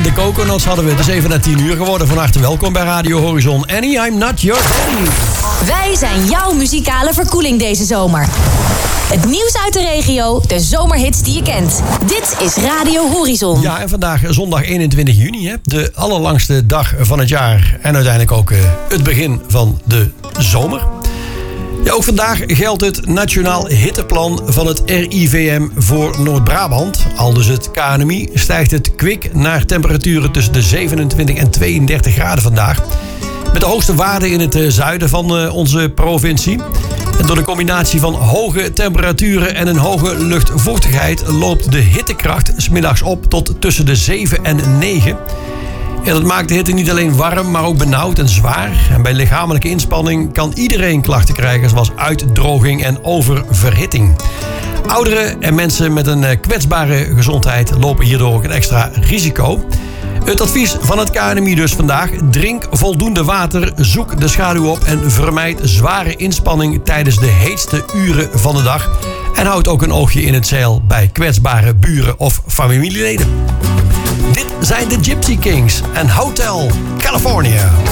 de Coconuts hadden we. Het is even na 10 uur geworden. Van harte welkom bij Radio Horizon. Annie, I'm not your daddy. Wij zijn jouw muzikale verkoeling deze zomer. Het nieuws uit de regio, de zomerhits die je kent. Dit is Radio Horizon. Ja, en vandaag zondag 21 juni, hè, de allerlangste dag van het jaar. En uiteindelijk ook het begin van de zomer. Ja, ook vandaag geldt het Nationaal Hitteplan van het RIVM voor Noord-Brabant. Aldus het KNMI stijgt het kwik naar temperaturen tussen de 27 en 32 graden vandaag. Met de hoogste waarden in het zuiden van onze provincie. En door de combinatie van hoge temperaturen en een hoge luchtvochtigheid loopt de hittekracht 's middags op tot tussen de 7 en 9. En dat maakt de hitte niet alleen warm, maar ook benauwd en zwaar. En bij lichamelijke inspanning kan iedereen klachten krijgen, zoals uitdroging en oververhitting. Ouderen en mensen met een kwetsbare gezondheid lopen hierdoor ook een extra risico. Het advies van het KNMI dus vandaag: drink voldoende water, zoek de schaduw op en vermijd zware inspanning tijdens de heetste uren van de dag. En houd ook een oogje in het zeil bij kwetsbare buren of familieleden. Dit zijn de Gypsy Kings en Hotel California.